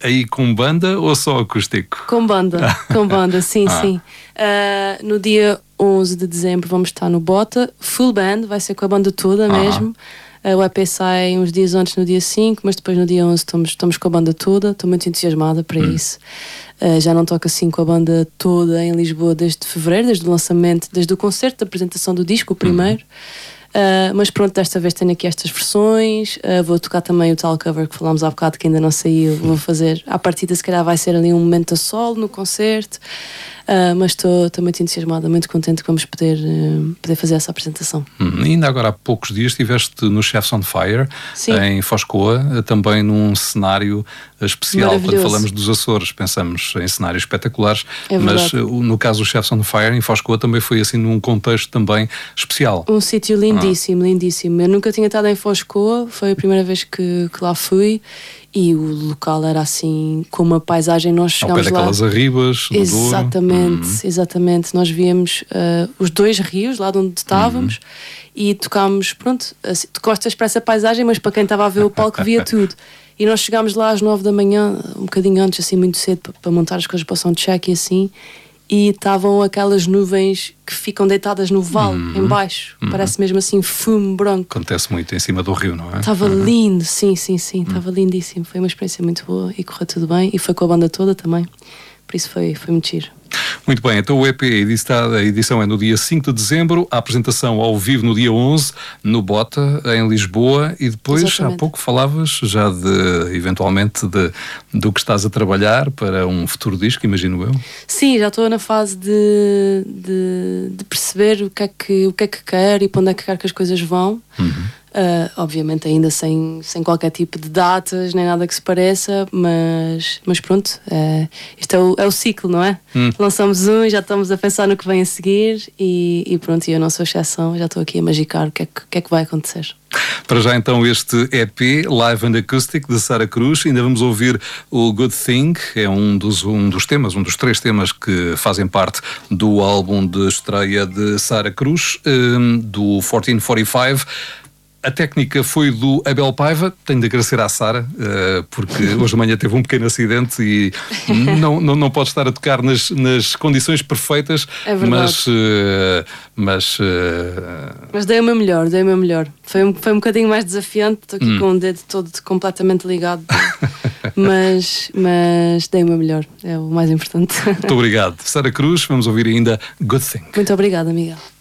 aí com banda ou só acústico? Com banda, sim, sim. No dia 11 de dezembro vamos estar no Bota, full band, vai ser com a banda toda mesmo. O EP sai uns dias antes, no dia 5, mas depois no dia 11 estamos com a banda toda. Estou muito entusiasmada para isso. Já não toco assim com a banda toda em Lisboa desde fevereiro, desde o lançamento, desde o concerto da apresentação do disco, o primeiro. Mas pronto, desta vez tenho aqui estas versões. Vou tocar também o tal cover que falámos há bocado, que ainda não saiu. Vou fazer, à partida se calhar vai ser ali um momento a solo no concerto. Mas estou muito entusiasmada, muito contente que vamos poder fazer essa apresentação. Ainda agora há poucos dias estiveste no Chefs on Fire, sim, em Foscoa, também num cenário especial. Quando falamos dos Açores, pensamos em cenários espetaculares, mas no caso do Chefs on Fire, em Foscoa, também foi assim num contexto também especial. Um sítio lindíssimo, lindíssimo. Eu nunca tinha estado em Foscoa, foi a primeira vez que lá fui. E o local era assim, com uma paisagem, nós chegámos ao pé lá... daquelas arribas do Exatamente, exatamente. Nós víamos os dois rios, lá de onde estávamos, e tocámos, pronto, assim, de costas para essa paisagem, mas para quem estava a ver o palco via tudo. E nós chegámos lá às 9 da manhã, um bocadinho antes, assim, muito cedo, para montar as coisas para o soundcheck e assim, e estavam aquelas nuvens que ficam deitadas no vale, em baixo. Parece mesmo assim fumo branco. Acontece muito em cima do rio, não é? Estava lindo, sim, estava lindíssimo. Foi uma experiência muito boa e correu tudo bem. E foi com a banda toda também, por isso foi muito giro. Muito bem, então o EP, a edição é no dia 5 de dezembro, a apresentação ao vivo no dia 11, no Bota, em Lisboa, e depois, há pouco falavas já eventualmente, do que estás a trabalhar para um futuro disco, imagino eu. Sim, já estou na fase de perceber o que é que quero e para onde é que quero que as coisas vão. Obviamente ainda sem qualquer tipo de datas nem nada que se pareça, mas pronto, isto é o ciclo, não é? Lançamos um e já estamos a pensar no que vem a seguir e pronto, e eu não sou exceção, já estou aqui a magicar o que é que vai acontecer. Para já então este EP Live and Acoustic de Sara Cruz, ainda vamos ouvir o Good Thing, é um dos 3 temas que fazem parte do álbum de estreia de Sara Cruz, do 1445. A técnica foi do Abel Paiva, tenho de agradecer à Sara, porque hoje de manhã teve um pequeno acidente e não pode estar a tocar nas condições perfeitas, é verdade. Mas dei o meu melhor. Foi um bocadinho mais desafiante, estou aqui com o dedo todo completamente ligado, mas dei o meu melhor, é o mais importante. Muito obrigado. Sara Cruz, vamos ouvir ainda Good Thing. Muito obrigada, Miguel.